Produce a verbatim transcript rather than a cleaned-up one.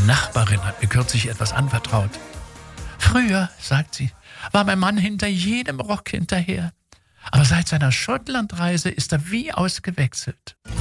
Nachbarin hat mir kürzlich etwas anvertraut. Früher, sagt sie, war mein Mann hinter jedem Rock hinterher. Aber seit seiner Schottlandreise ist er wie ausgewechselt.